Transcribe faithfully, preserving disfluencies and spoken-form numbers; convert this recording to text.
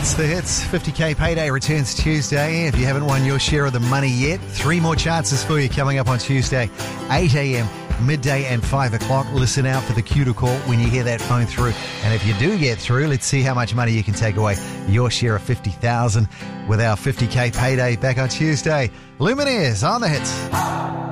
It's the hits. fifty K payday returns Tuesday. If you haven't won your share of the money yet, three more chances for you coming up on Tuesday, eight a.m, midday and five o'clock. Listen out for the cue to call when you hear that phone through. And if you do get through, let's see how much money you can take away your share of fifty thousand with our fifty K payday back on Tuesday. Lumineers on the hits.